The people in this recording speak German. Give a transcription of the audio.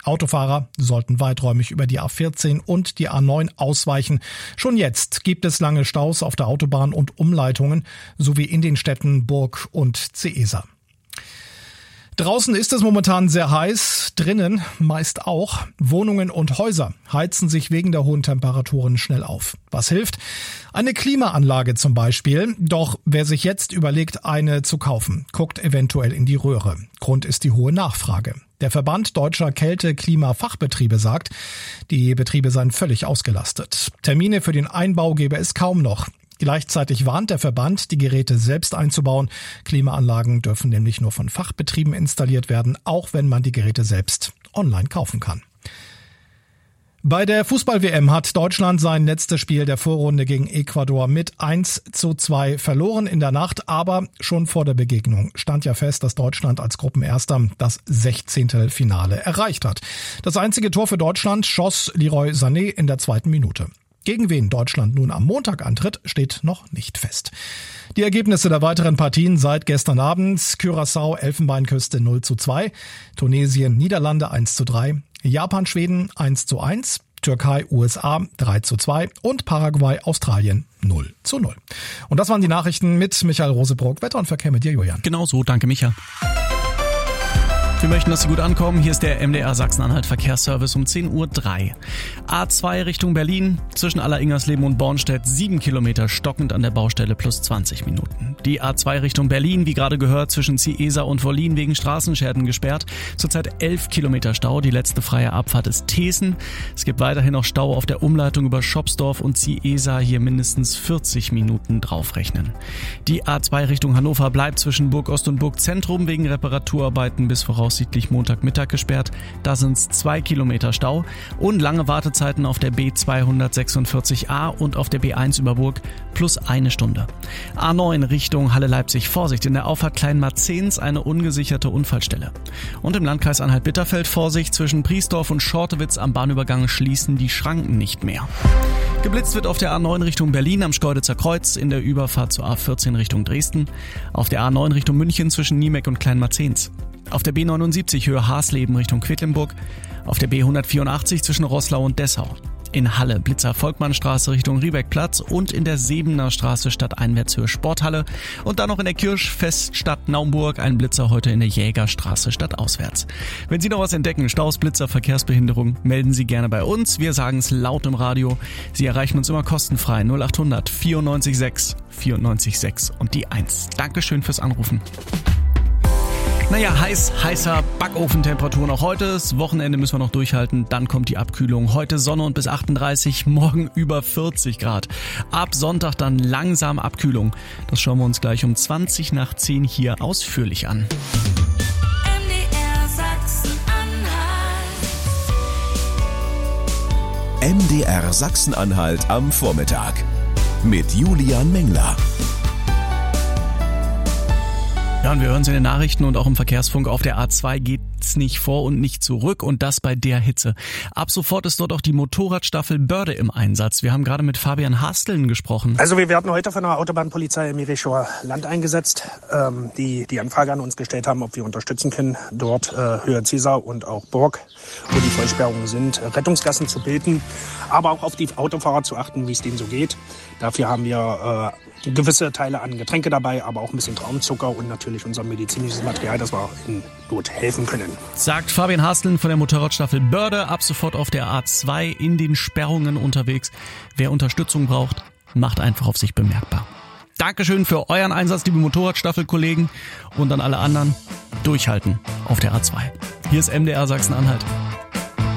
Autofahrer sollten weiträumig über die A14 und die A9 ausweichen. Schon jetzt gibt es lange Staus auf der Autobahn und Umleitungen sowie in den Städten Burg und Ceesa. Draußen ist es momentan sehr heiß, drinnen meist auch. Wohnungen und Häuser heizen sich wegen der hohen Temperaturen schnell auf. Was hilft? Eine Klimaanlage zum Beispiel. Doch wer sich jetzt überlegt, eine zu kaufen, guckt eventuell in die Röhre. Grund ist die hohe Nachfrage. Der Verband Deutscher Kälte-Klima-Fachbetriebe sagt, die Betriebe seien völlig ausgelastet. Termine für den Einbau gäbe es kaum noch. Gleichzeitig warnt der Verband, die Geräte selbst einzubauen. Klimaanlagen dürfen nämlich nur von Fachbetrieben installiert werden, auch wenn man die Geräte selbst online kaufen kann. Bei der Fußball-WM hat Deutschland sein letztes Spiel der Vorrunde gegen Ecuador mit 1:2 verloren in der Nacht, aber schon vor der Begegnung stand ja fest, dass Deutschland als Gruppenerster das 16. Finale erreicht hat. Das einzige Tor für Deutschland schoss Leroy Sané in der 2. Minute. Gegen wen Deutschland nun am Montag antritt, steht noch nicht fest. Die Ergebnisse der weiteren Partien seit gestern Abend: Curaçao, Elfenbeinküste 0:2, Tunesien, Niederlande 1:3, Japan, Schweden 1:1, Türkei, USA 3:2 und Paraguay, Australien 0:0. Und das waren die Nachrichten mit Michael Rosebrock. Wetter und Verkehr mit dir, Julian. Genau so, danke Micha. Wir möchten, dass Sie gut ankommen. Hier ist der MDR Sachsen-Anhalt Verkehrsservice um 10:03 Uhr. A2 Richtung Berlin, zwischen Alleringersleben und Bornstedt 7 Kilometer stockend an der Baustelle plus 20 Minuten. Die A2 Richtung Berlin, wie gerade gehört, zwischen Ciesa und Wollin wegen Straßenschäden gesperrt. Zurzeit 11 Kilometer Stau. Die letzte freie Abfahrt ist Thesen. Es gibt weiterhin noch Stau auf der Umleitung über Schopsdorf und Ciesa, hier mindestens 40 Minuten draufrechnen. Die A2 Richtung Hannover bleibt zwischen Burgost und Burgzentrum wegen Reparaturarbeiten bis voraussichtlich Montagmittag gesperrt. Da sind es 2 Kilometer Stau und lange Wartezeiten auf der B246a und auf der B1 über Burg plus 1 Stunde. A9 Richtung Halle-Leipzig. Vorsicht, in der Auffahrt Kleinmarzens eine ungesicherte Unfallstelle. Und im Landkreis Anhalt-Bitterfeld Vorsicht, zwischen Priesdorf und Schortewitz am Bahnübergang schließen die Schranken nicht mehr. Geblitzt wird auf der A9 Richtung Berlin am Schkeuditzer Kreuz, in der Überfahrt zur A14 Richtung Dresden, auf der A9 Richtung München zwischen Niemeck und Kleinmarzens. Auf der B79 Höhe Hasleben Richtung Quedlinburg, auf der B184 zwischen Roßlau und Dessau. In Halle Blitzer Volkmannstraße Richtung Riebeckplatz und in der Sebener Straße stadteinwärts Höhe Sporthalle und dann noch in der Kirchfeststadt Naumburg ein Blitzer heute in der Jägerstraße stadtauswärts. Wenn Sie noch was entdecken, Staus, Blitzer, Verkehrsbehinderung, melden Sie gerne bei uns. Wir sagen es laut im Radio. Sie erreichen uns immer kostenfrei 0800 94 6 94 6 und die 1. Dankeschön fürs Anrufen. Naja, heißer Backofentemperaturen auch heute. Das Wochenende müssen wir noch durchhalten. Dann kommt die Abkühlung. Heute Sonne und bis 38, morgen über 40 Grad. Ab Sonntag dann langsam Abkühlung. Das schauen wir uns gleich um 20 nach 10 hier ausführlich an. MDR Sachsen-Anhalt am Vormittag mit Julian Mengler. Ja, und wir hören es in den Nachrichten und auch im Verkehrsfunk. Auf der A2 geht's nicht vor und nicht zurück und das bei der Hitze. Ab sofort ist dort auch die Motorradstaffel Börde im Einsatz. Wir haben gerade mit Fabian Hasteln gesprochen. Also wir werden heute von der Autobahnpolizei im Mirichower Land eingesetzt, die Anfrage an uns gestellt haben, ob wir unterstützen können, dort Höhe Ciesa und auch Burg, wo die Vollsperrungen sind, Rettungsgassen zu bilden, aber auch auf die Autofahrer zu achten, wie es denen so geht. Dafür haben wir gewisse Teile an Getränke dabei, aber auch ein bisschen Traumzucker und natürlich unser medizinisches Material, das wir in Not helfen können. Sagt Fabian Hasteln von der Motorradstaffel Börde, ab sofort auf der A2 in den Sperrungen unterwegs. Wer Unterstützung braucht, macht einfach auf sich bemerkbar. Dankeschön für euren Einsatz, liebe Motorradstaffelkollegen, und an alle anderen, durchhalten auf der A2. Hier ist MDR Sachsen-Anhalt.